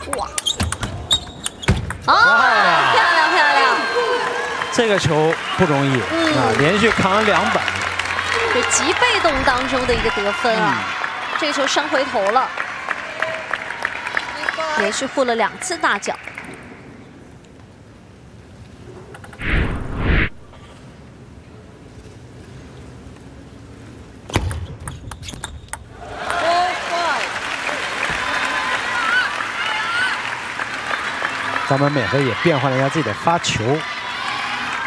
哇！啊，漂亮漂亮！ 这个球不容易啊，连续扛2板， 这极被动当中的一个得分啊！这个球伤回头了，连续护了2次大脚。 张本美和也变换了一下自己的发球。